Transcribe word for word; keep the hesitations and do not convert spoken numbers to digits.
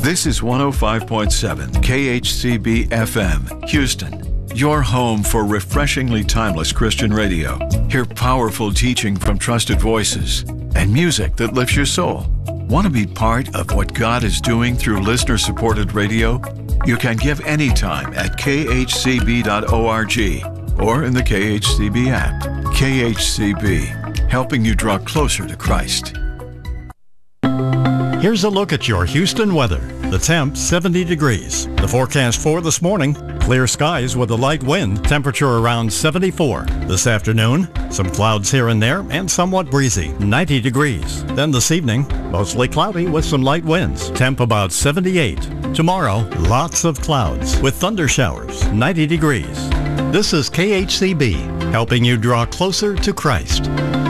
This is one oh five point seven K H C B F M, Houston. Your home for refreshingly timeless Christian radio. Hear powerful teaching from trusted voices and music that lifts your soul. Want to be part of what God is doing through listener-supported radio? You can give anytime at k h c b dot org or in the K H C B app. K H C B, helping you draw closer to Christ. Here's a look at your Houston weather. The temp, seventy degrees. The forecast for this morning, clear skies with a light wind, temperature around seventy-four. This afternoon, some clouds here and there and somewhat breezy, ninety degrees. Then this evening, mostly cloudy with some light winds, temp about seventy-eight. Tomorrow, lots of clouds with thunder showers, ninety degrees. This is K H C B, helping you draw closer to Christ.